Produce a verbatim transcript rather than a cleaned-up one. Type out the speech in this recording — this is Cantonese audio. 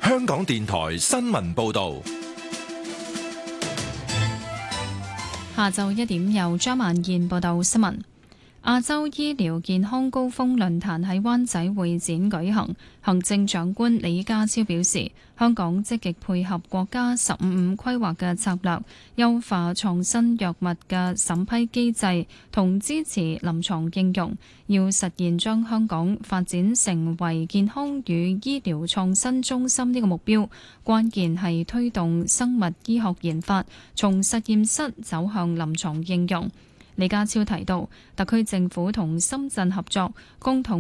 香港電台新聞報道。 下晝一點由張萬燕報道新聞。亞洲醫療健康高峰論壇喺灣仔會展舉行，行政長官李家超表示，香港積極配合國家十五五規劃嘅策略，優化創新藥物嘅審批機制同支持臨床應用，要實現將香港發展成為健康與醫療創新中心呢個目標，關鍵係推動生物醫學研發從實驗室走向臨床應用。李家超提到，特區政府同深圳合作，共同